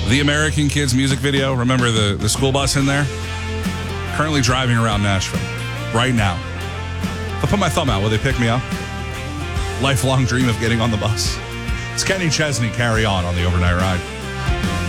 The American Kids music video. Remember the school bus in there? Currently driving around Nashville right now. If I put my thumb out, will they pick me up? Lifelong dream of getting on the bus. It's Kenny Chesney, Carry On the Overnight Ride.